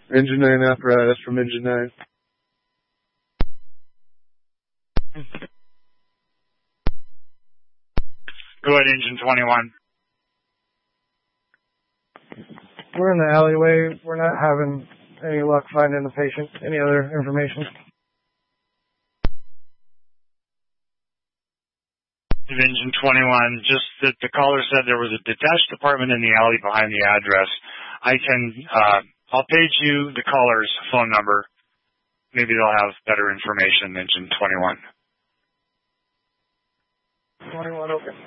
Engine 9 apparatus from Engine 9. Go ahead, Engine 21. We're in the alleyway. We're not having any luck finding the patient. Any other information? Engine 21, just that the caller said there was a detached apartment in the alley behind the address. I'll page you the caller's phone number. Maybe they'll have better information than Engine 21. 21, okay.